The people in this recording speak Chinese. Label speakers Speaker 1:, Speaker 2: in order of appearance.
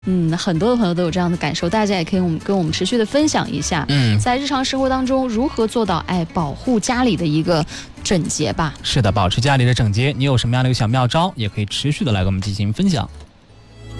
Speaker 1: 很多的朋友都有这样的感受，大家也可以跟我们持续的分享一下。在日常生活当中如何做到保护家里的一个整洁吧。
Speaker 2: 是的，保持家里的整洁，你有什么样的一个小妙招，也可以持续的来跟我们进行分享。